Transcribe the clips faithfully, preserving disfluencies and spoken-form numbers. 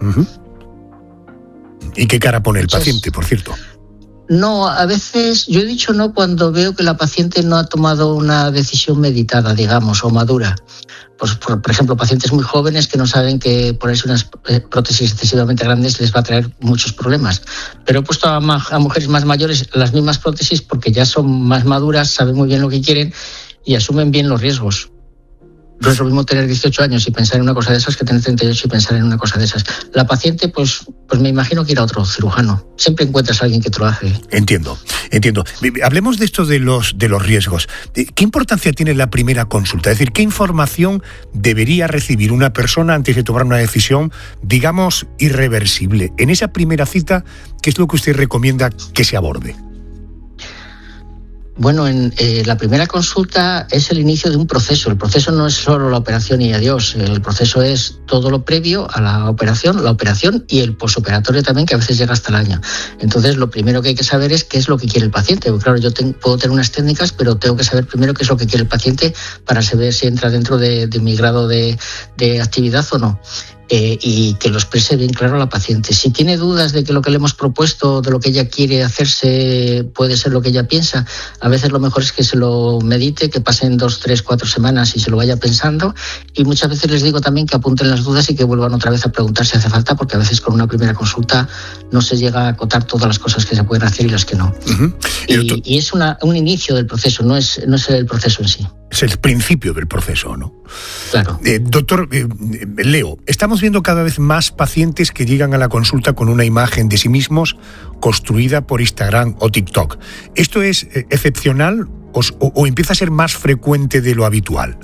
Uh-huh. ¿Y qué cara pone el Muchas... paciente, por cierto? No, a veces yo he dicho no cuando veo que la paciente no ha tomado una decisión meditada, digamos, o madura. Pues, por, por ejemplo, pacientes muy jóvenes que no saben que ponerse unas prótesis excesivamente grandes les va a traer muchos problemas. Pero he puesto a, ma- a mujeres más mayores las mismas prótesis porque ya son más maduras, saben muy bien lo que quieren y asumen bien los riesgos. No es lo mismo tener dieciocho años y pensar en una cosa de esas que tener treinta y ocho y pensar en una cosa de esas. La paciente, pues, pues me imagino que irá a otro cirujano. Siempre encuentras a alguien que te lo hace. Entiendo, entiendo. Hablemos de esto de los, de los riesgos. ¿Qué importancia tiene la primera consulta? Es decir, ¿qué información debería recibir una persona antes de tomar una decisión, digamos, irreversible? En esa primera cita, ¿qué es lo que usted recomienda que se aborde? Bueno, en eh, la primera consulta es el inicio de un proceso. El proceso no es solo la operación y adiós. El proceso es todo lo previo a la operación, la operación y el posoperatorio también, que a veces llega hasta el año. Entonces, lo primero que hay que saber es qué es lo que quiere el paciente. Porque, claro, yo tengo, puedo tener unas técnicas, pero tengo que saber primero qué es lo que quiere el paciente para saber si entra dentro de, de mi grado de, de actividad o no. Eh, y que lo exprese bien claro a la paciente. Si tiene dudas de que lo que le hemos propuesto, de lo que ella quiere hacerse, puede ser lo que ella piensa, a veces lo mejor es que se lo medite, que pasen dos, tres, cuatro semanas y se lo vaya pensando. Y muchas veces les digo también que apunten las dudas y que vuelvan otra vez a preguntar si hace falta, porque a veces con una primera consulta no se llega a acotar todas las cosas que se pueden hacer y las que no. Uh-huh. Y, y, y es una, un inicio del proceso, no es, no es el proceso en sí. Es el principio del proceso, ¿no? Claro. Eh, doctor eh, Leo, estamos viendo cada vez más pacientes que llegan a la consulta con una imagen de sí mismos construida por Instagram o TikTok. ¿Esto es eh, excepcional o, o, o empieza a ser más frecuente de lo habitual?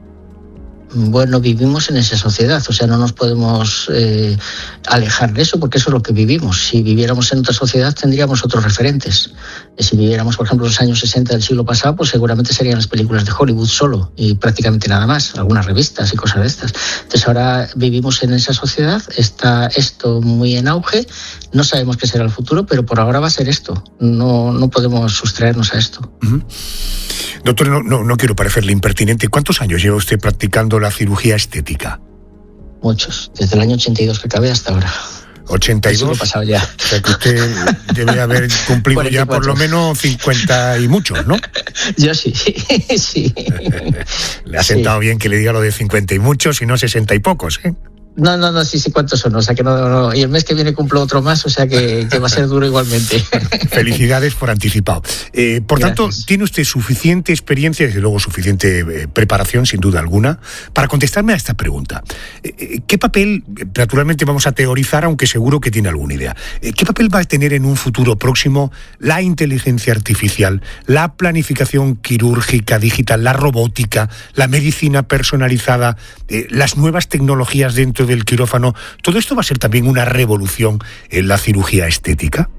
Bueno, vivimos en esa sociedad, o sea, no nos podemos eh, alejar de eso porque eso es lo que vivimos. Si viviéramos en otra sociedad tendríamos otros referentes. Si viviéramos, por ejemplo, en los años sesenta del siglo pasado, pues seguramente serían las películas de Hollywood solo y prácticamente nada más, algunas revistas y cosas de estas. Entonces ahora vivimos en esa sociedad, está esto muy en auge, no sabemos qué será el futuro, pero por ahora va a ser esto. No, no podemos sustraernos a esto. Uh-huh. Doctor, no, no, no quiero parecerle impertinente. ¿Cuántos años lleva usted practicando la cirugía estética? Muchos, desde el año ochenta y dos que acabé hasta ahora. ochenta y dos. Eso lo he pasado ya. O sea que usted debe haber cumplido ya por lo menos cincuenta y muchos, ¿no? Yo sí, sí. Le ha sentado sí. bien que le diga lo de cincuenta y muchos y no sesenta y pocos, ¿eh? No, no, no, sí, sí, ¿cuántos son? O sea que no, no, y el mes que viene cumplo otro más, o sea que, que va a ser duro igualmente. Felicidades por anticipado. Eh, por Gracias. Tanto, tiene usted suficiente experiencia, desde luego suficiente eh, preparación, sin duda alguna, para contestarme a esta pregunta. Eh, ¿Qué papel, naturalmente vamos a teorizar, aunque seguro que tiene alguna idea, eh, qué papel va a tener en un futuro próximo la inteligencia artificial, la planificación quirúrgica digital, la robótica, la medicina personalizada, eh, las nuevas tecnologías dentro del quirófano? ¿Todo esto va a ser también una revolución en la cirugía estética?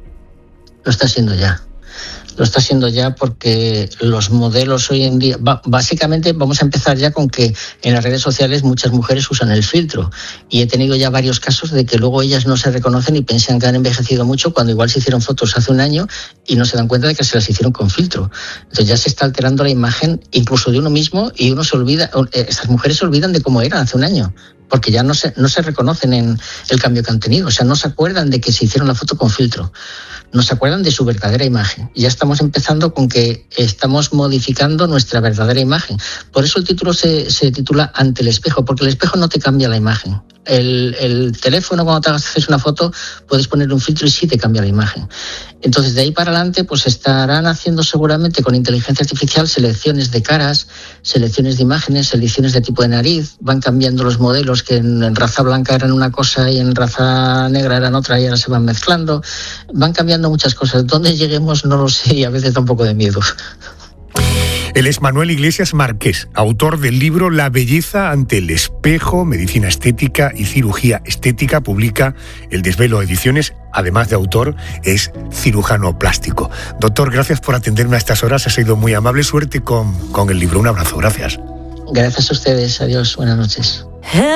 Lo está siendo ya. Lo está haciendo ya porque los modelos hoy en día, básicamente vamos a empezar ya con que en las redes sociales muchas mujeres usan el filtro y he tenido ya varios casos de que luego ellas no se reconocen y piensan que han envejecido mucho cuando igual se hicieron fotos hace un año y no se dan cuenta de que se las hicieron con filtro. Entonces ya se está alterando la imagen incluso de uno mismo y uno se olvida, estas mujeres se olvidan de cómo eran hace un año, porque ya no se, no se reconocen en el cambio que han tenido, o sea, no se acuerdan de que se hicieron la foto con filtro, no se acuerdan de su verdadera imagen. Y ya estamos empezando con que estamos modificando nuestra verdadera imagen. Por eso el título se, se titula Ante el espejo, porque el espejo no te cambia la imagen. El, el teléfono, cuando te haces una foto, puedes poner un filtro y sí te cambia la imagen. Entonces, de ahí para adelante, pues estarán haciendo seguramente con inteligencia artificial selecciones de caras, selecciones de imágenes, selecciones de tipo de nariz, van cambiando los modelos que en, en raza blanca eran una cosa y en raza negra eran otra y ahora se van mezclando, van cambiando muchas cosas. ¿Dónde lleguemos? No lo sé y a veces da un poco de miedo. Él es Manuel Iglesias Márquez, autor del libro La belleza ante el espejo, medicina estética y cirugía estética. Publica El Desvelo Ediciones. Además de autor, es cirujano plástico. Doctor, gracias por atenderme a estas horas. Ha sido muy amable. Suerte con, con el libro. Un abrazo. Gracias. Gracias a ustedes. Adiós. Buenas noches.